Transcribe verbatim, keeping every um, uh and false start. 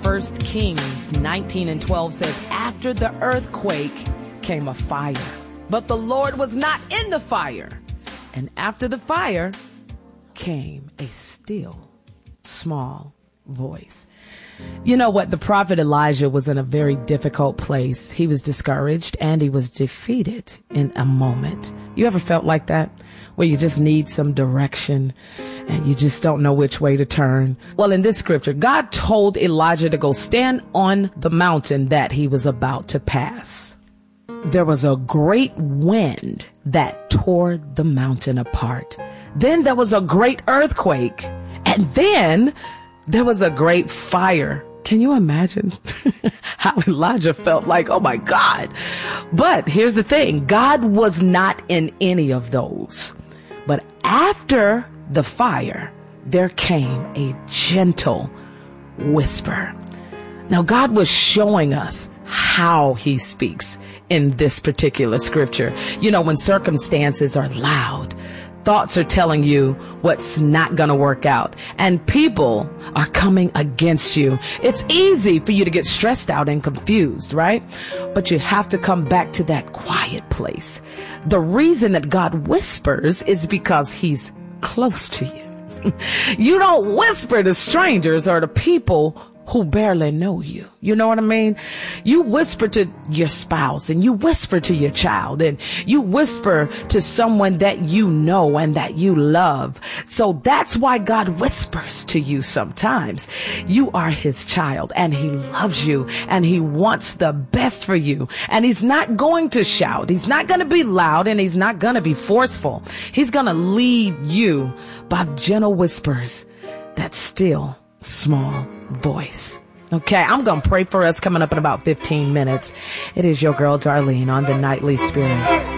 First Kings nineteen and twelve says, after the earthquake came a fire, but the Lord was not in the fire. And after the fire came a still, small voice. You know what? The prophet Elijah was in a very difficult place. He was discouraged and he was defeated in a moment. You ever felt like that? Where you just need some direction and you just don't know which way to turn? Well, in this scripture, God told Elijah to go stand on the mountain that he was about to pass. There was a great wind that tore the mountain apart. Then there was a great earthquake. And then there was a great fire. Can you imagine how Elijah felt like, oh my God? But here's the thing. God was not in any of those. But after the fire, there came a gentle whisper. Now, God was showing us how he speaks in this particular scripture. You know, when circumstances are loud, thoughts are telling you what's not going to work out, and people are coming against you. It's easy for you to get stressed out and confused, right? But you have to come back to that quiet place. The reason that God whispers is because he's close to you. You don't whisper to strangers or to people who barely know you. You know what I mean? You whisper to your spouse and you whisper to your child and you whisper to someone that you know and that you love. So that's why God whispers to you sometimes. You are his child and he loves you and he wants the best for you. And he's not going to shout. He's not going to be loud and he's not going to be forceful. He's going to lead you by gentle whispers, that still small voice. Okay, I'm going to pray for us coming up in about fifteen minutes. It is your girl, Darlene, on the Nightly Spirit.